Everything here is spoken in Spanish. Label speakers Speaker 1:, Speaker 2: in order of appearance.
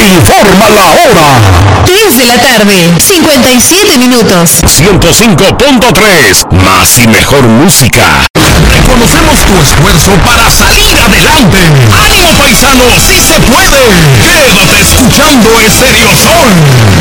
Speaker 1: informa la hora.
Speaker 2: 3 de la tarde, 57 minutos.
Speaker 1: 105.3, más y mejor música. Reconocemos tu esfuerzo para salir adelante. ¡Ánimo, paisano! ¡Sí se puede! Quédate escuchando Estéreo Sol.